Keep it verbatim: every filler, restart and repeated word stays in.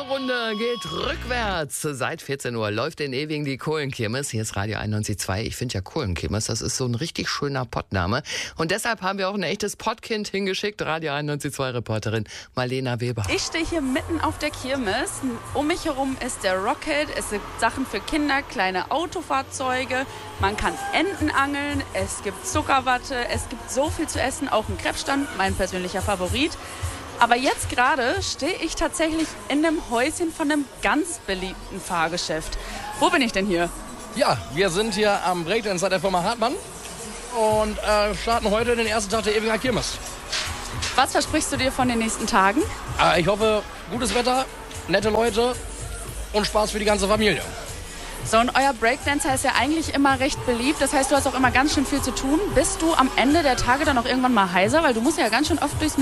Runde geht rückwärts. Seit vierzehn Uhr läuft in Ewing die Kohlenkirmes. Hier ist Radio einundneunzig Komma zwei. Ich finde ja Kohlenkirmes, das ist so ein richtig schöner Pottname. Und deshalb haben wir auch ein echtes Pottkind hingeschickt. Radio einundneunzig Komma zwei Reporterin Marlena Weber. Ich stehe hier mitten auf der Kirmes. Um mich herum ist der Rocket. Es gibt Sachen für Kinder, kleine Autofahrzeuge. Man kann Enten angeln. Es gibt Zuckerwatte. Es gibt so viel zu essen. Auch ein Krebsstand, mein persönlicher Favorit. Aber jetzt gerade stehe ich tatsächlich in einem Häuschen von einem ganz beliebten Fahrgeschäft. Wo bin ich denn hier? Ja, wir sind hier am Breakdance der Firma Hartmann und äh, starten heute den ersten Tag der Ewinger Kirmes. Was versprichst du dir von den nächsten Tagen? Äh, ich hoffe, gutes Wetter, nette Leute und Spaß für die ganze Familie. So, und euer Breakdancer ist ja eigentlich immer recht beliebt. Das heißt, du hast auch immer ganz schön viel zu tun. Bist du am Ende der Tage dann auch irgendwann mal heiser? Weil du musst ja ganz schön oft durchs